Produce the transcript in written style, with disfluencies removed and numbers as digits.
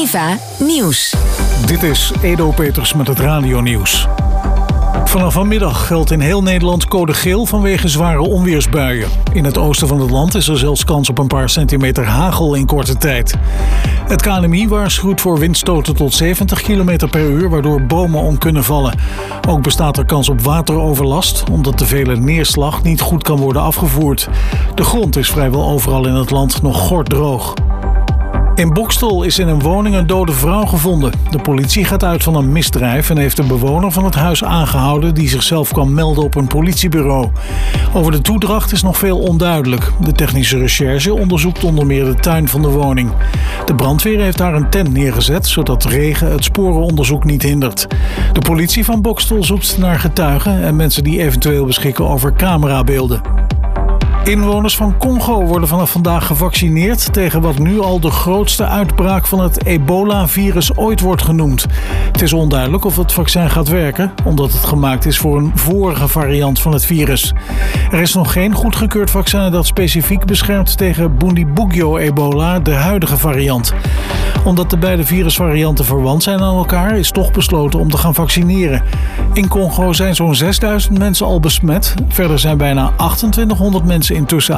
Eva Nieuws. Dit is Edo Peters met het radionieuws. Vanaf vanmiddag geldt in heel Nederland code geel vanwege zware onweersbuien. In het oosten van het land is er zelfs kans op een paar centimeter hagel in korte tijd. Het KNMI waarschuwt voor windstoten tot 70 km per uur, waardoor bomen om kunnen vallen. Ook bestaat er kans op wateroverlast, omdat de vele neerslag niet goed kan worden afgevoerd. De grond is vrijwel overal in het land nog gorddroog. In Boxtel is in een woning een dode vrouw gevonden. De politie gaat uit van een misdrijf en heeft de bewoner van het huis aangehouden die zichzelf kwam melden op een politiebureau. Over de toedracht is nog veel onduidelijk. De technische recherche onderzoekt onder meer de tuin van de woning. De brandweer heeft daar een tent neergezet, zodat regen het sporenonderzoek niet hindert. De politie van Boxtel zoekt naar getuigen en mensen die eventueel beschikken over camerabeelden. Inwoners van Congo worden vanaf vandaag gevaccineerd tegen wat nu al de grootste uitbraak van het ebola-virus ooit wordt genoemd. Het is onduidelijk of het vaccin gaat werken, omdat het gemaakt is voor een vorige variant van het virus. Er is nog geen goedgekeurd vaccin dat specifiek beschermt tegen Bundibugyo-ebola, de huidige variant. Omdat de beide virusvarianten verwant zijn aan elkaar, is toch besloten om te gaan vaccineren. In Congo zijn zo'n 6000 mensen al besmet. Verder zijn bijna 2800 mensen intussen